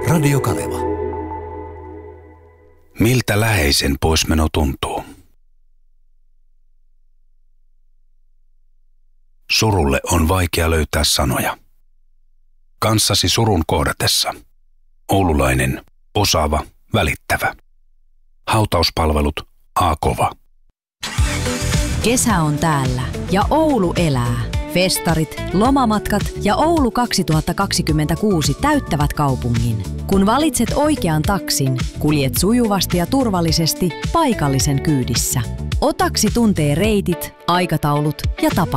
Radio Kaleva. Miltä läheisen poismeno tuntuu? Surulle on vaikea löytää sanoja. Kanssasi surun kohdatessa. Oululainen, osaava, välittävä. Hautauspalvelut A-kova. Kesä on täällä ja Oulu elää. Festarit, lomamatkat ja Oulu 2026 täyttävät kaupungin. Kun valitset oikean taksin, kuljet sujuvasti ja turvallisesti paikallisen kyydissä. Otaksi tuntee reitit, aikataulut ja tapa.